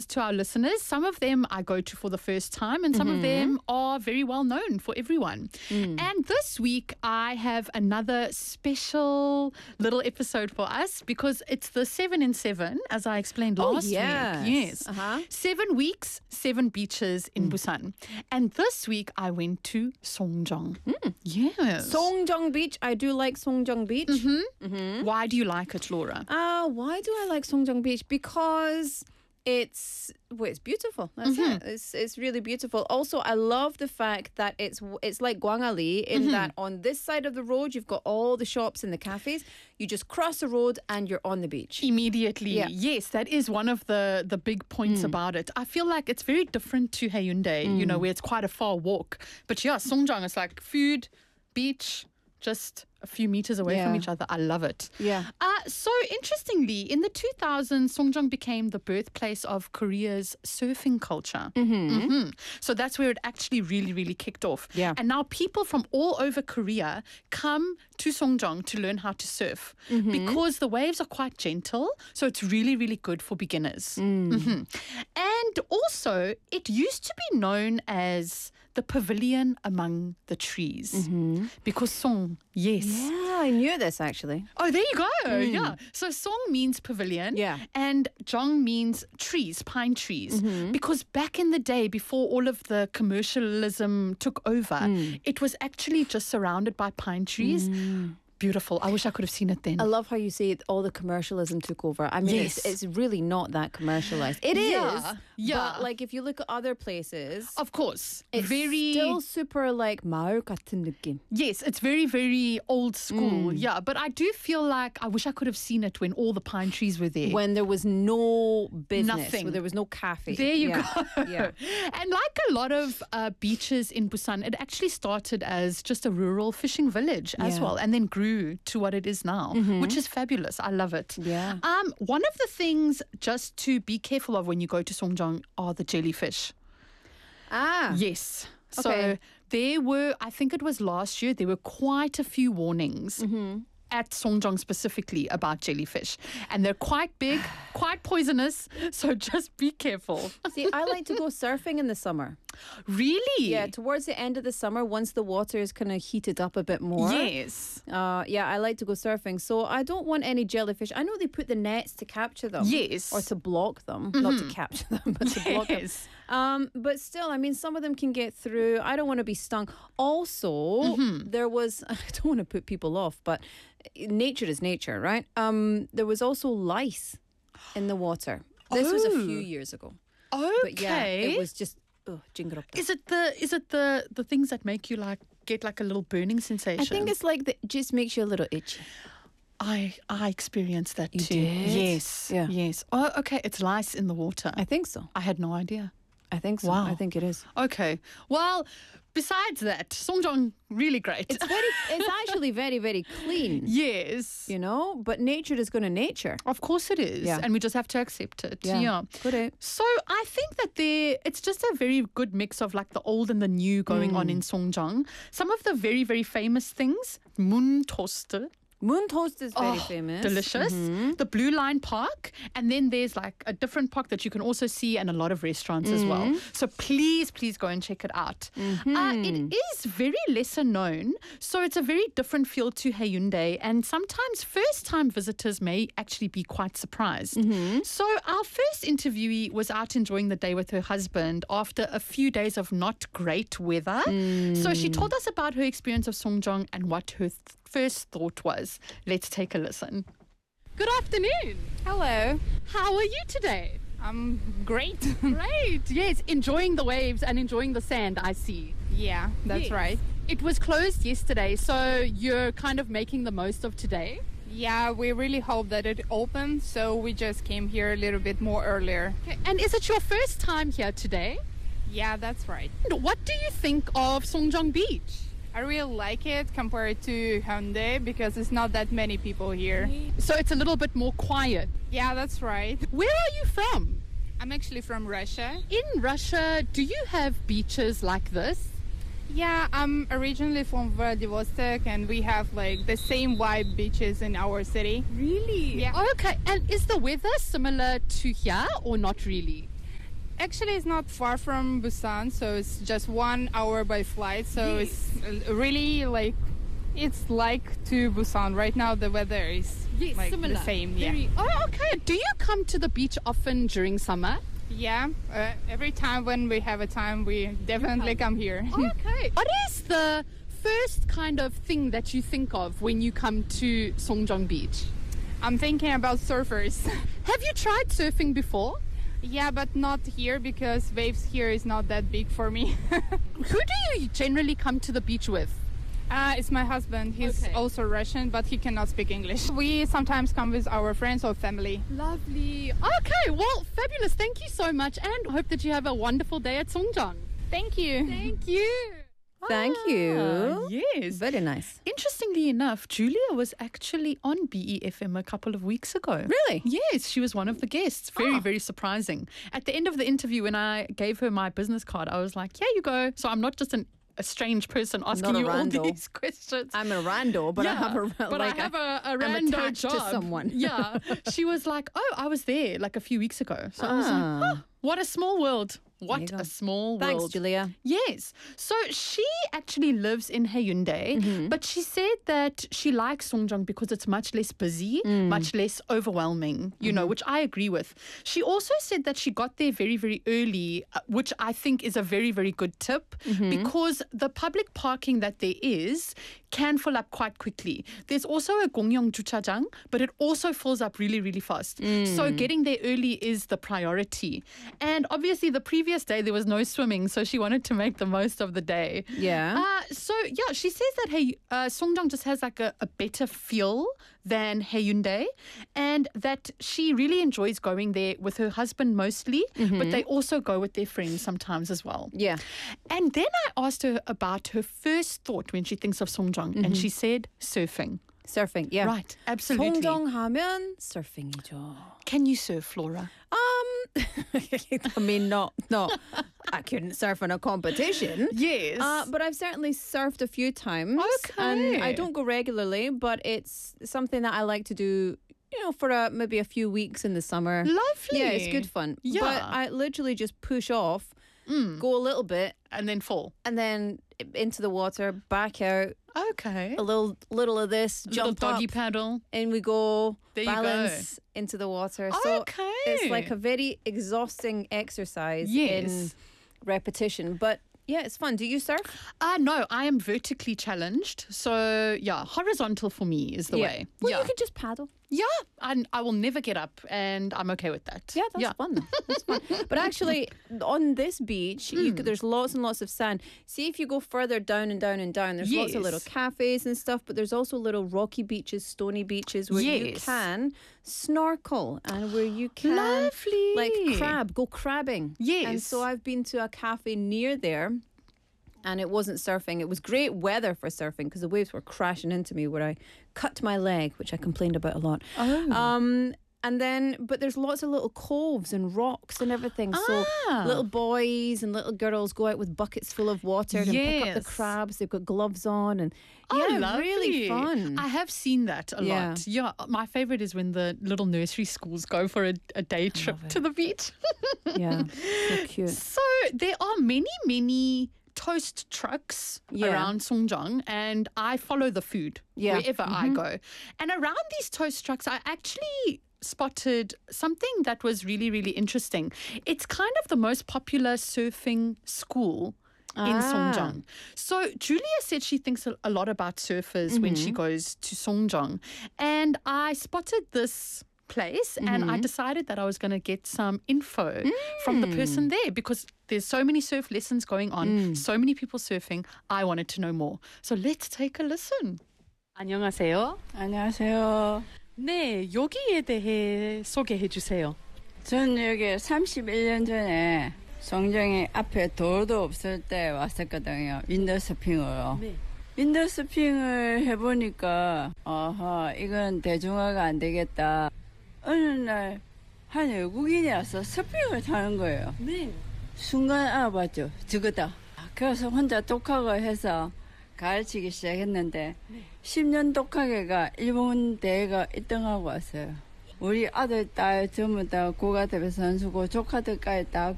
to our listeners. Some of them I go to for the first time, and some of them are very well known for everyone. And this week, I have another special little episode for us because it's the 7 in 7, as I explained last week. Yes. 7 weeks, 7 beaches in Busan. And this week, I went to Songjong. Yes. Songjong Beach. I do like Songjong Beach. Why do you like it, Laura? Why do I like Songjong Beach? Because it's beautiful. That's it. It's really beautiful. Also, I love the fact that it's like Gwangali in that on this side of the road you've got all the shops and the cafes. You just cross the road and you're on the beach Immediately. Yeah. Yes, that is one of the big points about it. I feel like it's very different to Haeundae, you know, where it's quite a far walk. But yeah, Songjong is like food, beach, just a few meters away from each other. I love it. Yeah. So interestingly, in the 2000s, Songjong became the birthplace of Korea's surfing culture. So that's where it actually really, really kicked off. Yeah. And now people from all over Korea come to Songjong to learn how to surf because the waves are quite gentle. So it's really, really good for beginners. And also, it used to be known as the pavilion among the trees because Song, yes. Yeah, I knew this actually. Oh, there you go. Yeah. So Song means pavilion. Yeah. And Jong means trees, pine trees. Because back in the day, before all of the commercialism took over, it was actually just surrounded by pine trees. Beautiful. I wish I could have seen it then. I love how you say it, all the commercialism took over. I mean, Yes. it's really not that commercialized. It is. Yeah. But like if you look at other places, Of course. it's very still super like 마을 같은 느낌. Yes, it's very, very old school. Yeah. But I do feel like I wish I could have seen it when all the pine trees were there. When there was no business, Nothing. when there was no cafe. There you Yeah. go. Yeah. And like a lot of beaches in Busan, it actually started as just a rural fishing village as Yeah. well, and then grew to what it is now, which is fabulous. I love it. Yeah. One of the things just to be careful of when you go to Songjong are the jellyfish. Yes. So Okay. there were, I think it was last year, there were quite a few warnings at Songjong specifically about jellyfish. And they're quite big, quite poisonous, so just be careful. See, I like to go surfing in the summer. Really? Yeah, towards the end of the summer, once the water is kind of heated up a bit more. Yes. Yeah, I like to go surfing. So I don't want any jellyfish. I know they put the nets to capture them. Yes. Or to block them. Not to capture them, but to block them. Yes. But still, I mean, some of them can get through. I don't want to be stung. Also, there was, I don't want to put people off, but nature is nature, right? There was also lice in the water. This was a few years ago. Okay. But yeah, it was just, 징그럽다. Is it the things that make you like get like a little burning sensation? I think it's like, it just makes you a little itchy. I experienced that You too. did? Yes. Yeah. Yes. Oh, okay. It's lice in the water. I think so. I had no idea. I think so. Wow. I think it is. Okay. Well, besides that, Songjong, really great. It's actually very, very clean. Yes. You know, but nature is going to nature. Of course it is. Yeah. And we just have to accept it. Yeah. Correct. So I think that it's just a very good mix of like the old and the new going on in Songjong. Some of the very, very famous things, Moon Toast. Moon toast is very famous. Delicious. The Blue Line Park. And then there's like a different park that you can also see and a lot of restaurants as well. So please, please go and check it out. It is very lesser known. So it's a very different feel to Haeundae. And sometimes first-time visitors may actually be quite surprised. So our first interviewee was out enjoying the day with her husband after a few days of not great weather. So she told us about her experience of Songjong and what her first thought was. Let's take a listen. Good afternoon. Hello. How are you today? I'm great. Great. Yes, enjoying the waves and enjoying the sand, I see. Yeah, that's Yes. right. It was closed yesterday, so you're kind of making the most of today? Yeah, we really hope that it opens, so we just came here a little bit more earlier. Okay. And is it your first time here today? Yeah, that's right. And what do you think of Songjong Beach? I really like it compared to Hyundai because it's not that many people here. So it's a little bit more quiet. Yeah, that's right. Where are you from? I'm actually from Russia. In Russia, do you have beaches like this? Yeah, I'm originally from Vladivostok and we have like the same vibe beaches in our city. Really? Yeah. Okay. And is the weather similar to here or not really? Actually, it's not far from Busan, so it's just 1 hour by flight. So it's really like it's like to Busan. Right now, the weather is like similar. the same. Oh, okay. Do you come to the beach often during summer? Yeah. Every time when we have a time, we definitely come here. Okay. What is the first kind of thing that you think of when you come to Songjong Beach? I'm thinking about surfers. Have you tried surfing before? Yeah, but not here because waves here is not that big for me. Who do you generally come to the beach with? It's my husband. He's Okay. also Russian, but he cannot speak English. We sometimes come with our friends or family. Lovely. Okay, well, fabulous. Thank you so much, and I hope that you have a wonderful day at Songjong. Thank you. Thank you. Thank you. Yes. Very nice. Interestingly enough, Julia was actually on BEFM a couple of weeks ago. Really? Yes, she was one of the guests. Very, very surprising. At the end of the interview, when I gave her my business card, I was like, here you go. So I'm not just a strange person asking Not a you all rando. these questions. I'm a rando, but I have a but I have a I'm rando attached job. to someone. Yeah. She was like, oh, I was there like a few weeks ago. So I was like, oh, what a small world. What you go. a small Thanks, world. Julia. Yes. So she actually lives in Haeundae, but she said that she likes Songjong because it's much less busy, much less overwhelming, you know, which I agree with. She also said that she got there very, very early, which I think is a very, very good tip because the public parking that there is can fill up quite quickly. There's also a Gongyong Juchajang, but it also fills up really, really fast. So getting there early is the priority. And obviously the previous day there was no swimming, so she wanted to make the most of the day. Yeah. So yeah, she says that Songjong just has like a better feel than Haeundae, and that she really enjoys going there with her husband mostly, but they also go with their friends sometimes as well. Yeah. And then I asked her about her first thought when she thinks of Songjong, and she said surfing. Surfing. Yeah. Right, absolutely. 송정 하면 surfing이죠. Can you surf, Flora? I mean, not. I couldn't surf in a competition. Yes. But I've certainly surfed a few times. Okay. And I don't go regularly, but it's something that I like to do, you know, for maybe a few weeks in the summer. Lovely. Yeah, it's good fun. Yeah. But I literally just push off, go a little bit, And then fall. and then into the water, back out, Okay. a little of this, Little jump doggy up, paddle. and we go, There you go. balance into the water. So Okay. it's like a very exhausting exercise in Yes. repetition. But yeah, it's fun. Do you surf? No, I am vertically challenged. So, yeah, horizontal for me is the way. Well, yeah. you can just paddle. Yeah, and I will never get up, and I'm okay with that. Yeah, that's fun. That's fun. But actually, on this beach, there's lots and lots of sand. See, if you go further down and down and down, there's lots of little Yes. cafes and stuff, but there's also little rocky beaches, stony beaches where you Yes. can snorkel and where you can Lovely. like go crabbing. And Yes. so I've been to a cafe near there. And it wasn't surfing. It was great weather for surfing because the waves were crashing into me where I cut my leg, which I complained about a lot. Oh. But there's lots of little coves and rocks and everything. So little boys and little girls go out with buckets full of water and pick up the Yes. crabs. They've got gloves on and Oh, yeah, really lovely. fun. I have seen that a Yeah. lot. Yeah, my favorite is when the little nursery schools go for a day trip to the beach. Yeah, so cute. So there are many, many toast trucks Yeah. around Songjong, and I follow the food Yeah. wherever I go. And around these toast trucks, I actually spotted something that was really, really interesting. It's kind of the most popular surfing school in Songjong. So Julia said she thinks a lot about surfers when she goes to Songjong. And I spotted this place and I decided that I was going to get some info from the person there because there's so many surf lessons going on, so many people surfing. I wanted to know more. So let's take a listen. 안녕하세요. 안녕하세요. 네, 여기에 대해 소개해 주세요. 전 여기 31년 전에 송정이 앞에 도로도 없을 때 왔었거든요. 윈도서핑으로. 네. 윈도서핑을 해보니까 이건 대중화가 안 되겠다. 어느 날 한 외국인이 와서 서핑을 타는 거예요. 네. 순간 알아봤죠. 저거다. 그래서 혼자 독학을 해서 가르치기 시작했는데 10년 독학회가 일본 대회가 1등하고 왔어요. 우리 아들, 딸 전부 다 국가대표 선수고 조카들까지 다